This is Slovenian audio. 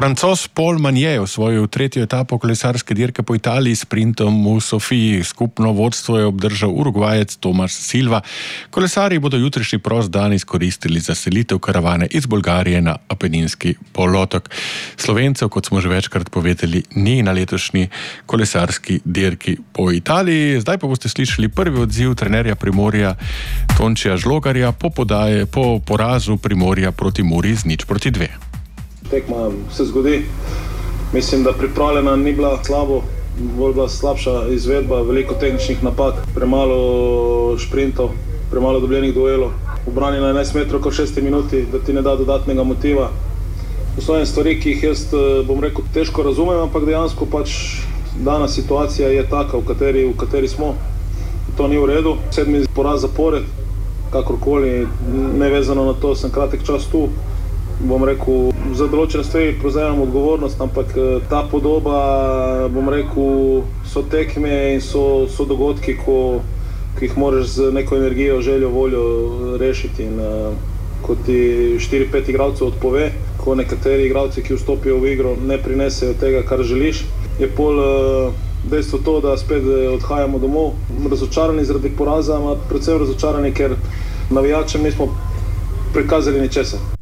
Francoz Paul Magnier je osvojil tretjo etapo kolesarske dirke po Italiji s sprintom v Sofiji. Skupno vodstvo je obdržal Urugvajec Tomas Silva. Kolesarji bodo jutrišnji prost dan izkoristili za selitev karavane iz Bolgarije na Apeninski polotok. Slovencev, kot smo že večkrat povedali, ni na letošnji kolesarski dirki po Italiji. Zdaj pa boste slišali prvi odziv trenerja Primorja Tončija Žlogarja po porazu Primorja proti Muri z 0:2. Tekma se zgodi. Mislim, da pripravljena ni bila slabo, bolj bila slabša izvedba, veliko tehničnih napak, premalo šprintov, premalo dobljenih duelov. Ubrani na 11 metrov kot 6 minuti, da ti ne da dodatnega motiva. Osnovne stvari, ki jih jaz, težko razumem, ampak dejansko dana situacija je taka, v kateri smo. To ni v redu. 7. poraz zapored, kakorkoli, nevezano na to, sem kratek čas tu. Za določene stvari prevzemam odgovornost, ampak ta podoba, so tekme in so dogodki, ki jih moraš z neko energijo, željo, voljo rešiti. In ko ti 4-5 igralcev odpove, ko nekateri igralci, ki vstopijo v igro, ne prinesejo tega, kar želiš, je pol dejstvo to, da spet odhajamo domov, razočarani zaradi poraza, predvsem razočarani, ker navijačem nismo prikazali ničesar.